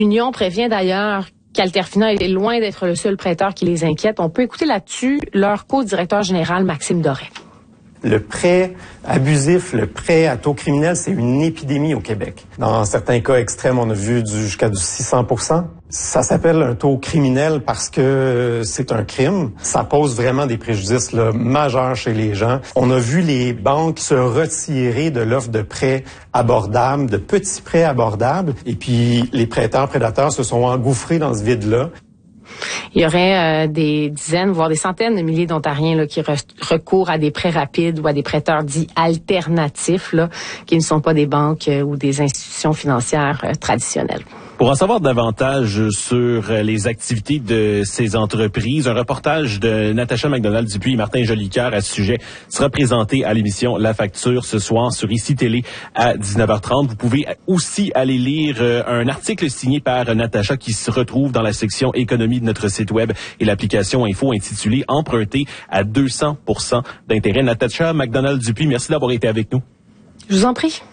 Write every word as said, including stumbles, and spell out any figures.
L'Union prévient d'ailleurs qu'Alterfina est loin d'être le seul prêteur qui les inquiète. On peut écouter là-dessus leur co-directeur général, Maxime Doré. Le prêt abusif, le prêt à taux criminel, c'est une épidémie au Québec. Dans certains cas extrêmes, on a vu du, jusqu'à du six cents pour cent. Ça s'appelle un taux criminel parce que c'est un crime. Ça pose vraiment des préjudices là, majeurs chez les gens. On a vu les banques se retirer de l'offre de prêts abordables, de petits prêts abordables. Et puis, les prêteurs prédateurs se sont engouffrés dans ce vide-là. Il y aurait euh, des dizaines, voire des centaines de milliers d'Ontariens là, qui re- recourent à des prêts rapides ou à des prêteurs dits alternatifs, là, qui ne sont pas des banques euh, ou des institutions financières euh, traditionnelles. Pour en savoir davantage sur les activités de ces entreprises, un reportage de Natacha McDonald-Dupuis et Martin Jolicoeur à ce sujet sera présenté à l'émission La Facture ce soir sur Ici Télé à dix-neuf heures trente. Vous pouvez aussi aller lire un article signé par Natacha qui se retrouve dans la section économie de notre site web et l'application info intitulée Emprunter à deux cents pour cent d'intérêt. Natacha McDonald-Dupuis, merci d'avoir été avec nous. Je vous en prie.